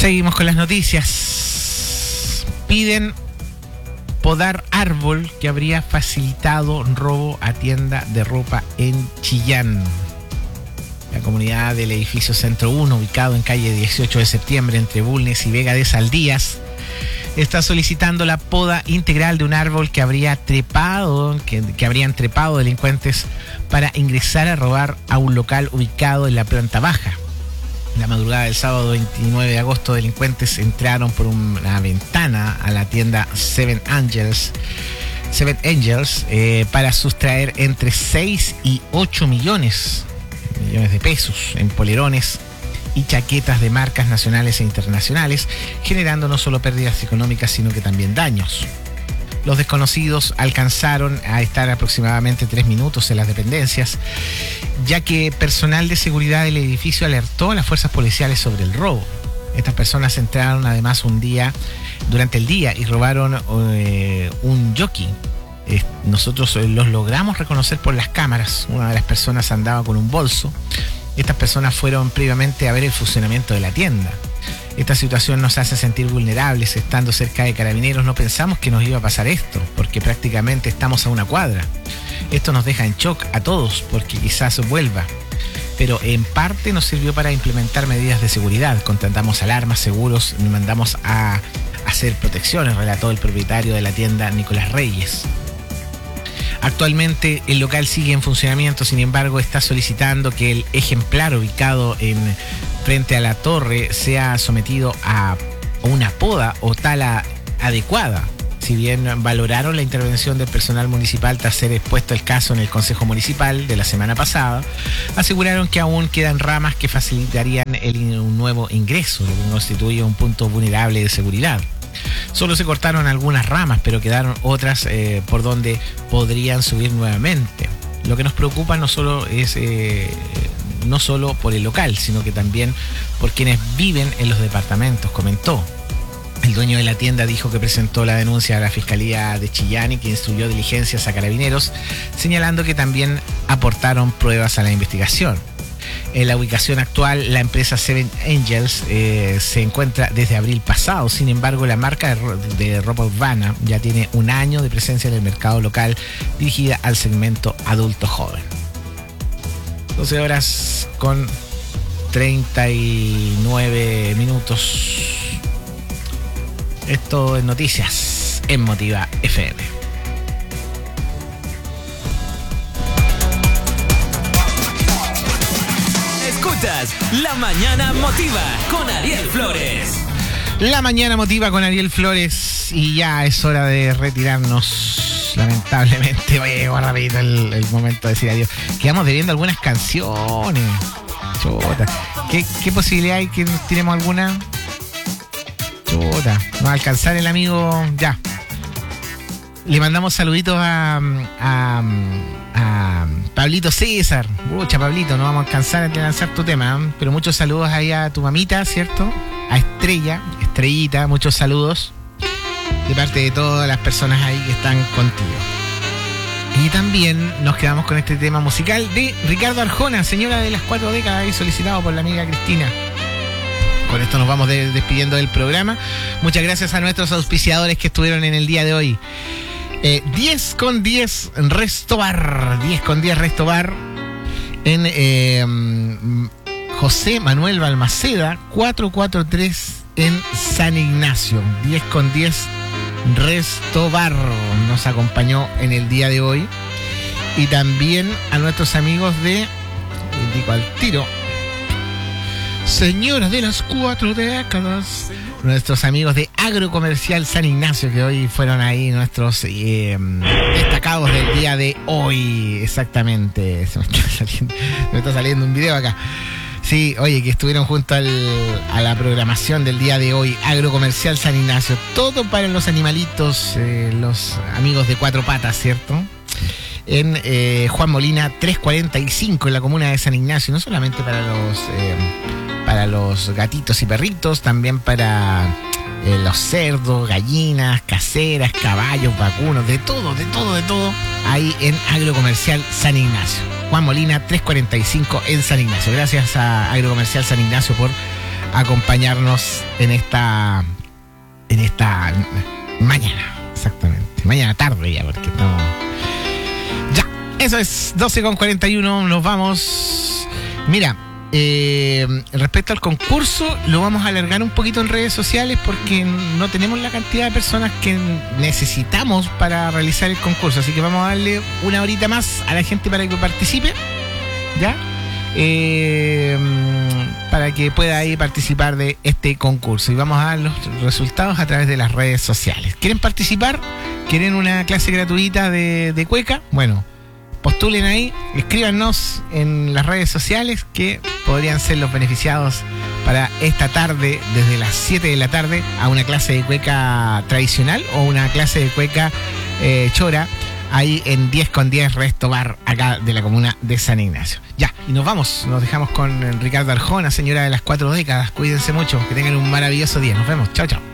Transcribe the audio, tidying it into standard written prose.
Seguimos con las noticias. Piden podar árbol que habría facilitado robo a tienda de ropa en Chillán. La comunidad del edificio Centro 1, ubicado en calle 18 de septiembre entre Bulnes y Vega de Saldías, está solicitando la poda integral de un árbol que habrían trepado delincuentes para ingresar a robar a un local ubicado en la planta baja. La madrugada del sábado 29 de agosto, delincuentes entraron por una ventana a la tienda Seven Angels para sustraer entre 6 y 8 millones de pesos en polerones y chaquetas de marcas nacionales e internacionales, generando no solo pérdidas económicas, sino que también daños. Los desconocidos alcanzaron a estar aproximadamente 3 minutos en las dependencias, ya que personal de seguridad del edificio alertó a las fuerzas policiales sobre el robo. Estas personas entraron además durante el día y robaron un jockey. Nosotros los logramos reconocer por las cámaras. Una de las personas andaba con un bolso. Estas personas fueron previamente a ver el funcionamiento de la tienda. Esta situación nos hace sentir vulnerables. Estando cerca de Carabineros no pensamos que nos iba a pasar esto, porque prácticamente estamos a una cuadra. Esto nos deja en shock a todos, porque quizás vuelva. Pero en parte nos sirvió para implementar medidas de seguridad. Contratamos alarmas, seguros, y mandamos a hacer protecciones, relató el propietario de la tienda, Nicolás Reyes. Actualmente el local sigue en funcionamiento, sin embargo está solicitando que el ejemplar ubicado frente a la torre sea sometido a una poda o tala adecuada. Si bien valoraron la intervención del personal municipal tras ser expuesto el caso en el Consejo Municipal de la semana pasada, aseguraron que aún quedan ramas que facilitarían un nuevo ingreso, lo que constituye un punto vulnerable de seguridad. Solo se cortaron algunas ramas, pero quedaron otras por donde podrían subir nuevamente. Lo que nos preocupa no solo por el local, sino que también por quienes viven en los departamentos, comentó. El dueño de la tienda dijo que presentó la denuncia a la Fiscalía de Chillán y que instruyó diligencias a Carabineros, señalando que también aportaron pruebas a la investigación. En la ubicación actual, la empresa Seven Angels se encuentra desde abril pasado. Sin embargo, la marca de ropa urbana ya tiene un año de presencia en el mercado local, dirigida al segmento adulto joven. 12 horas con 39 minutos. Esto es Noticias en Motiva FM. La Mañana Motiva con Ariel Flores. La Mañana Motiva con Ariel Flores. Y ya es hora de retirarnos, lamentablemente. Oye, llegó rapidito el momento de decir adiós. Quedamos debiendo algunas canciones. Chota. ¿Qué posibilidad hay que nos tiremos alguna? Chota. No va a alcanzar el amigo. Ya. Le mandamos saluditos a Pablito César. Mucha, Pablito, no vamos a alcanzar a lanzar tu tema, ¿eh? Pero muchos saludos ahí a tu mamita, ¿cierto? A Estrellita, muchos saludos de parte de todas las personas ahí que están contigo. Y también nos quedamos con este tema musical de Ricardo Arjona, Señora de las 4 décadas, y solicitado por la amiga Cristina. Con esto nos vamos despidiendo del programa. Muchas gracias a nuestros auspiciadores que estuvieron en el día de hoy. 10 con 10 Resto Bar. 10 con 10 Resto Bar en José Manuel Balmaceda 443 en San Ignacio. 10 con 10 Resto Bar nos acompañó en el día de hoy. Y también a nuestros amigos de, digo al tiro, Señoras de las 4 décadas, nuestros amigos de Agrocomercial San Ignacio, que hoy fueron ahí nuestros destacados del día de hoy. Exactamente, se me está saliendo un video acá. Sí, oye, que estuvieron junto a la programación del día de hoy. Agrocomercial San Ignacio, todo para los animalitos, los amigos de cuatro patas, ¿cierto? En Juan Molina 345 en la comuna de San Ignacio, no solamente para los gatitos y perritos, también para los cerdos, gallinas, caseras, caballos, vacunos, de todo, ahí en Agrocomercial San Ignacio. Juan Molina 345 en San Ignacio. Gracias a Agrocomercial San Ignacio por acompañarnos en esta mañana, exactamente. Mañana tarde ya, porque estamos... Ya, eso es 12:41, nos vamos. Mira, respecto al concurso, lo vamos a alargar un poquito en redes sociales porque no tenemos la cantidad de personas que necesitamos para realizar el concurso. Así que vamos a darle una horita más a la gente para que participe, ¿ya? Para que pueda ahí participar de este concurso. Y vamos a dar los resultados a través de las redes sociales. ¿Quieren participar? ¿Quieren una clase gratuita de cueca? Bueno, postulen ahí, escríbanos en las redes sociales que podrían ser los beneficiados para esta tarde, desde las 7 de la tarde, a una clase de cueca tradicional o una clase de cueca chora, ahí en 10 con 10 Resto Bar, acá de la comuna de San Ignacio. Ya, y nos vamos, nos dejamos con Ricardo Arjona, señora de las 4 décadas. Cuídense mucho, que tengan un maravilloso día. Nos vemos, chao, chao.